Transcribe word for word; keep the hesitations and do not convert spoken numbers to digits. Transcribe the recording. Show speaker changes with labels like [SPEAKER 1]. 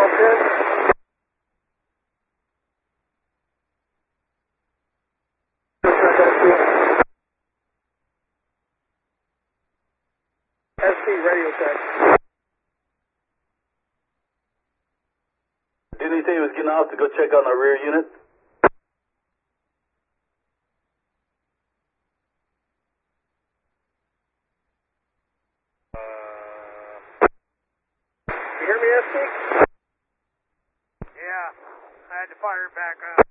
[SPEAKER 1] all set. S P radio check.
[SPEAKER 2] Didn't he say he was getting off to go check on the rear unit?
[SPEAKER 1] You hear me, S P?
[SPEAKER 3] Yeah, I had to fire it back up.